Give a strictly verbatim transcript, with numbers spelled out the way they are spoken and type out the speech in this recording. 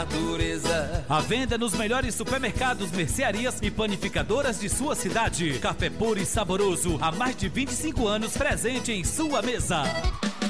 natureza. A venda nos melhores supermercados, mercearias e panificadoras de sua cidade. Café puro e saboroso, há mais de vinte e cinco anos presente em sua mesa.